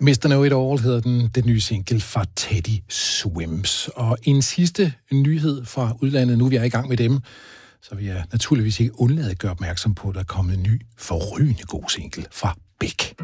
Mr. Know It All hedder den nye single fra Teddy Swims. Og en sidste nyhed fra udlandet, nu vi er i gang med dem, så vil jeg naturligvis ikke undlade at gøre opmærksom på, at der er kommet en ny forrygende god single fra Beck.